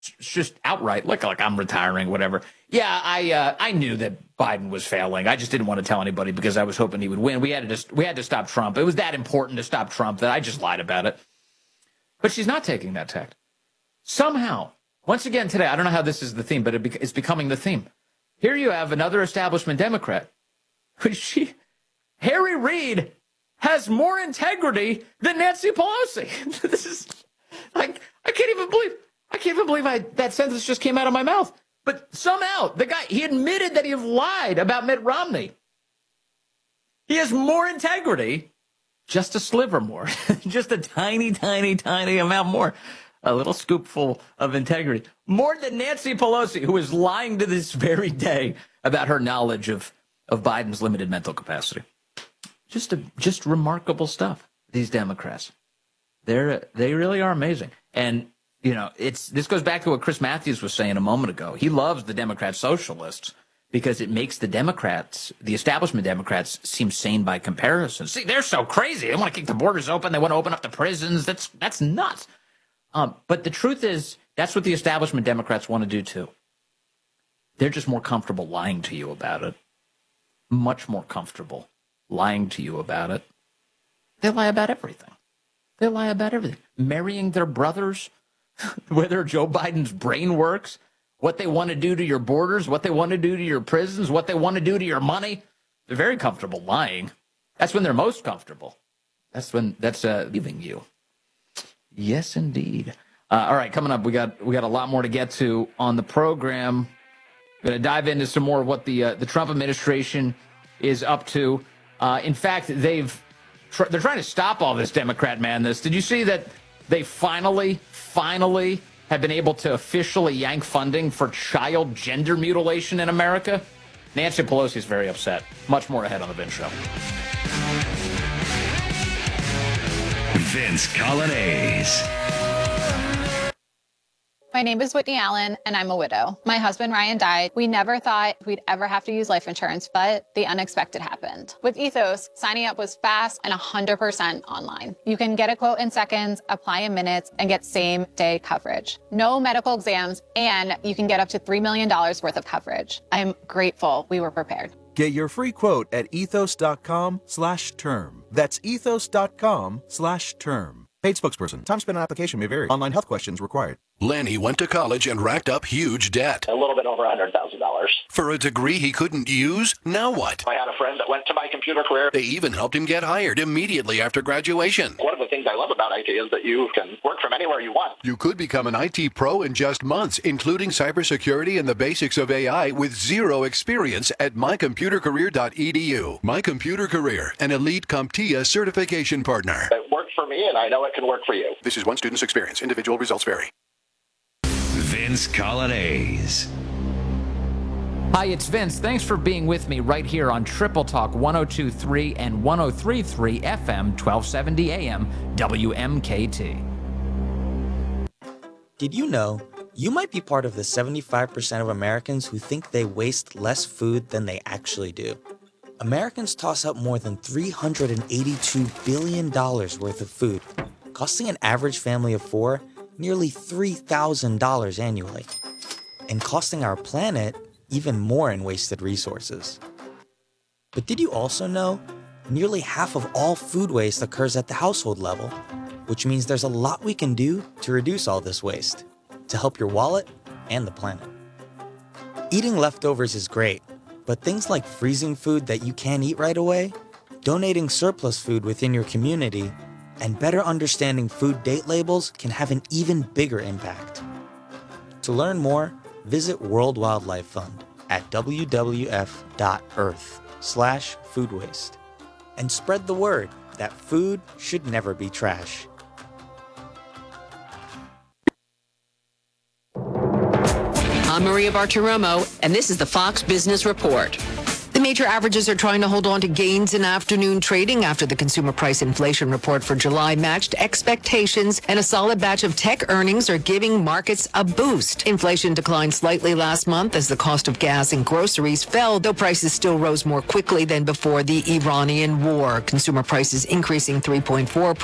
just outright, like I'm retiring, whatever. Yeah, I knew that Biden was failing. I just didn't want to tell anybody because I was hoping he would win. We had to stop Trump. It was that important to stop Trump that I just lied about it. But she's not taking that tact. Somehow, once again today, I don't know how this is the theme, but it's becoming the theme. Here you have another establishment Democrat. Harry Reid has more integrity than Nancy Pelosi. This is like, I can't even believe that sentence just came out of my mouth. But somehow, the guy, he admitted that he lied about Mitt Romney. He has more integrity, just a sliver more, just a tiny, tiny, tiny amount more, a little scoopful of integrity, more than Nancy Pelosi, who is lying to this very day about her knowledge of Biden's limited mental capacity. Just remarkable stuff, these Democrats. They really are amazing. And this goes back to what Chris Matthews was saying a moment ago. He loves the Democrat socialists because it makes the Democrats, the establishment Democrats, seem sane by comparison. See, they're so crazy. They want to keep the borders open. They want to open up the prisons. That's nuts. But the truth is, that's what the establishment Democrats want to do too. They're just more comfortable lying to you about it. Much more comfortable lying to you about it. They lie about everything. Marrying their brothers, whether Joe Biden's brain works, what they want to do to your borders, what they want to do to your prisons, what they want to do to your money. They're very comfortable lying. That's when they're most comfortable. That's leaving you. Yes, indeed. All right, coming up, we got a lot more to get to on the program. We're going to dive into some more of what the Trump administration is up to. In fact, they're trying to stop all this Democrat madness. Did you see that they finally have been able to officially yank funding for child gender mutilation in America? Nancy Pelosi is very upset. Much more ahead on the Vince Show. Vince Coglianese. My name is Whitney Allen, and I'm a widow. My husband, Ryan, died. We never thought we'd ever have to use life insurance, but the unexpected happened. With Ethos, signing up was fast and 100% online. You can get a quote in seconds, apply in minutes, and get same-day coverage. No medical exams, and you can get up to $3 million worth of coverage. I'm grateful we were prepared. Get your free quote at ethos.com/term. That's ethos.com/term. Paid spokesperson. Time spent on application may vary. Online health questions required. Lenny went to college and racked up huge debt. A little bit over $100,000. For a degree he couldn't use? Now what? I had a friend that went to My Computer Career. They even helped him get hired immediately after graduation. One of the things I love about IT is that you can work from anywhere you want. You could become an IT pro in just months, including cybersecurity and the basics of AI with zero experience at mycomputercareer.edu. My Computer Career, an elite CompTIA certification partner. It worked for me, and I know it can work for you. This is one student's experience. Individual results vary. Vince Coglianese. Hi, it's Vince. Thanks for being with me right here on Triple Talk 102.3 and 103.3 FM, 1270 AM, WMKT. Did you know you might be part of the 75% of Americans who think they waste less food than they actually do? Americans toss out more than $382 billion worth of food, costing an average family of four nearly $3,000 annually, and costing our planet even more in wasted resources. But did you also know nearly half of all food waste occurs at the household level, which means there's a lot we can do to reduce all this waste, to help your wallet and the planet. Eating leftovers is great, but things like freezing food that you can't eat right away, donating surplus food within your community, and better understanding food date labels can have an even bigger impact. To learn more, visit World Wildlife Fund at wwf.earth/food waste and spread the word that food should never be trash. I'm Maria Bartiromo, and this is the Fox Business Report. The major averages are trying to hold on to gains in afternoon trading after the consumer price inflation report for July matched expectations, and a solid batch of tech earnings are giving markets a boost. Inflation declined slightly last month as the cost of gas and groceries fell, though prices still rose more quickly than before the Iranian war. Consumer prices increasing 3.4%.